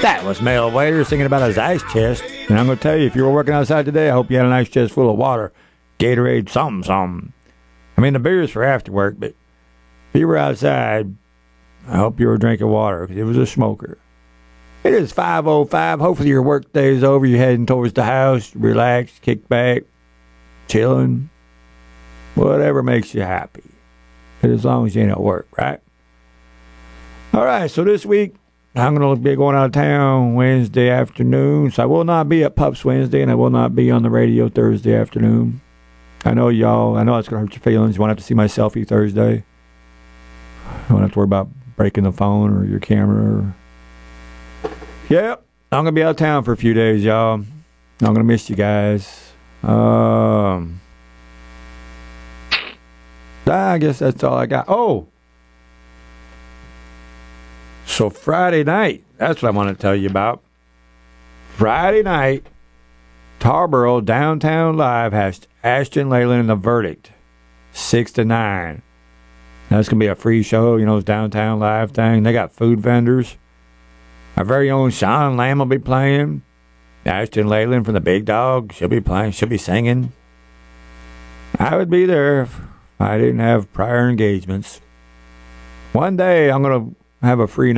That was Mel Waiter singing about his ice chest. And I'm going to tell you, if you were working outside today, I hope you had an ice chest full of water. Gatorade, something. I mean, the beer's for after work, but if you were outside, I hope you were drinking water, because it was a smoker. It is 5:05. Hopefully your work day is over. You're heading towards the house. Relax, kick back, chilling. Whatever makes you happy. But as long as you ain't at work, right? All right, so this week, I'm going to be going out of town Wednesday afternoon. So I will not be at Pups Wednesday, and I will not be on the radio Thursday afternoon. I know it's going to hurt your feelings. You won't have to see my selfie Thursday. You won't have to worry about breaking the phone or your camera. Yep, I'm going to be out of town for a few days, y'all. I'm going to miss you guys. I guess that's all I got. Oh! So Friday night, that's what I want to tell you about. Friday night, Tarboro Downtown Live has Ashton Leyland and The Verdict, 6 to 9. That's going to be a free show, it's Downtown Live thing. They got food vendors. Our very own Sean Lamb will be playing. Ashton Leyland from the Big Dog, she'll be playing, she'll be singing. I would be there if I didn't have prior engagements. One day I'm going to have a free night.